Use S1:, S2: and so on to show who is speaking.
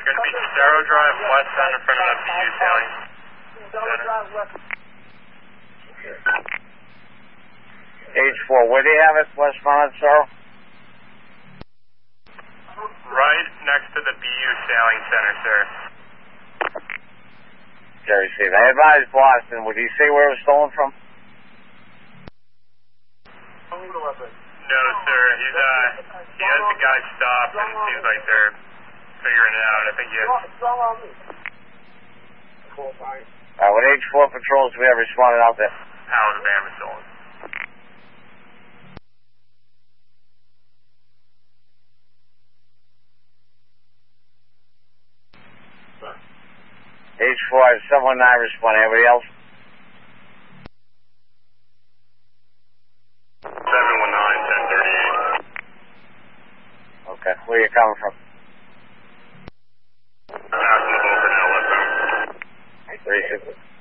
S1: going to be Cerro Drive west end in front of the BU sailing center.
S2: H4, where do you have it, Westmont, Cerro?
S1: Right next to the BU sailing center, sir.
S2: Jerry Steve. I advised Boston. Would he say where it was stolen from?
S1: No, sir. He has the guy stopped, and it seems like they're figuring it out. I think he has...
S2: When H4 patrols, we have responded out there.
S1: How the van was stolen.
S2: H4, I have 719 responding. Anybody else?
S1: 719, 1038.
S2: Okay, where are you coming from?
S1: Passing the boat for now, westbound.
S2: 36.